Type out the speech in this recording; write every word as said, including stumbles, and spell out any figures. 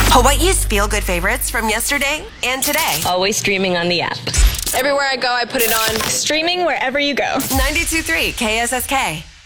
Hawaii's feel-good favorites from yesterday and today. Always streaming on the app. Everywhere I go, I put it on. Streaming wherever you go. ninety-two point three K S S K.